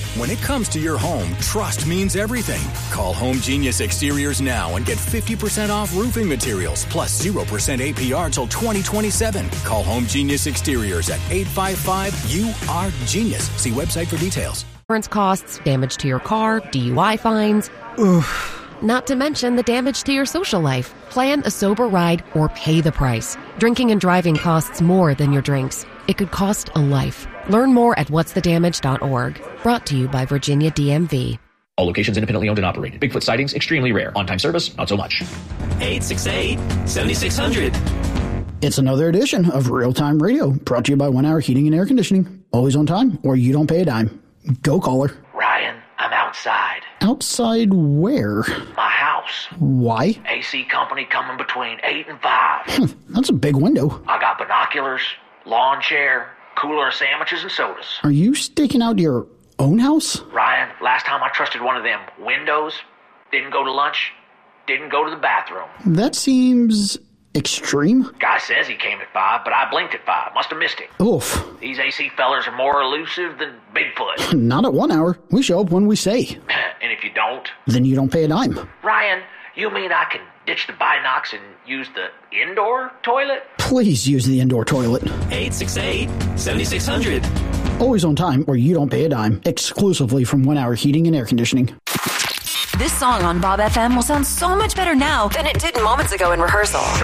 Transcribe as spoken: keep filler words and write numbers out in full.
When it comes to your home, trust means everything. Call Home Genius Exteriors now and get fifty percent off roofing materials plus zero percent A P R till twenty twenty-seven. Call Home Genius Exteriors at eight five five U R Genius. See website for details. Insurance costs, damage to your car, D U I fines. Oof. Not to mention the damage to your social life. Plan a sober ride or pay the price. Drinking and driving costs more than your drinks. It could cost a life. Learn more at whats the damage dot org. Brought to you by Virginia D M V. All locations independently owned and operated. Bigfoot sightings extremely rare. On-time service, not so much. eight six eight, seven six zero zero. It's another edition of Real Time Radio, brought to you by One Hour Heating and Air Conditioning. Always on time, or you don't pay a dime. Go, caller. Ryan, I'm outside. Outside where? My house. Why? A C company coming between eight and five. That's a big window. I got binoculars, lawn chair, cooler of sandwiches and sodas. Are you staking out your own house? Ryan, last time I trusted one of them windows, didn't go to lunch, didn't go to the bathroom. That seems extreme. Guy says he came at five, but I blinked at five. Must have missed it. Oof. These A C fellers are more elusive than Bigfoot. Not at one hour. We show up when we say. And if you don't? Then you don't pay a dime. Ryan, you mean I can ditch the binocs and use the indoor toilet? Please use the indoor toilet. eight six eight, seven six zero zero. Always on time, or you don't pay a dime. Exclusively from One Hour Heating and Air Conditioning. This song on Bob F M will sound so much better now than it did moments ago in rehearsal.